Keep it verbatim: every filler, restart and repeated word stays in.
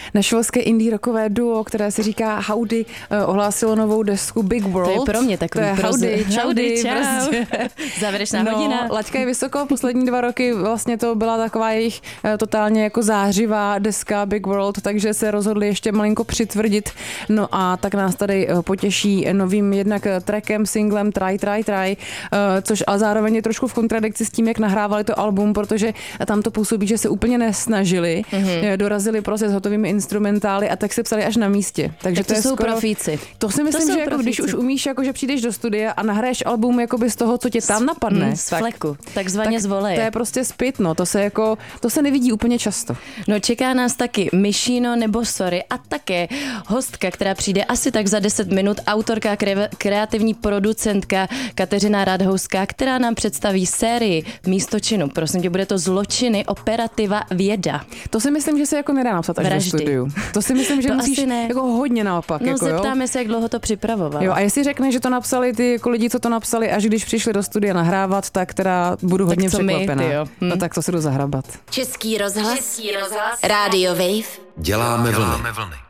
nashvillské indie rockové duo, které se říká Howdy, ohlásilo novou desku Big World. To je pro mě takový to je Howdy, Howdy, čau. Prostě. Závěrečná no, hodina. Laťka je vysoko, poslední dva roky vlastně to byla taková jejich totálně jako zářivá deska Big World, takže se rozhodli ještě malinko přitvrdit. No a tak nás tady potěší novým jednak trackem, singlem Try, Try, Try, což ale zároveň je trošku v kontradikci s tím, jak nahrávali to album, protože tam to působí, že se úplně nesnažili, mm-hmm. dorazili prostě s hotovými instrumentály a tak se psali až na místě. Takže tak to, to je jsou skoro, profíci. To si myslím, to že jako když už umíš, jako že přijdeš do studia a nahraješ album jakoby z toho, co tě tam napadne. Mm, z fleku, takzvaně tak z voleje. To je prostě zpět, no, to se jako, to se nevidí úplně často. No čeká nás taky Myšíno nebo Sorry a také hostka, která přijde asi tak za deset minut, autorka, kre- kreativní producentka Kateřina Radhouská, která nám představí sérii Místo činu. Prosím tě, bude to Zločiny, operativa, věda. To si myslím, že se jako nedá napsat až Vraždy. do studiu. To si myslím, že to musíš ne. jako hodně naopak. No jako, zeptáme jo? se, jak dlouho to připravovala. Jo, a jestli řekne, že to napsali ty jako lidi, co to napsali, až když přišli do studia nahrávat, tak teda budu tak hodně co my, překvapená. ty jo. Hm. No tak to se jdu zahrabat. Český rozhlas, Český rozhlas, Rádio Wave. Děláme vlny.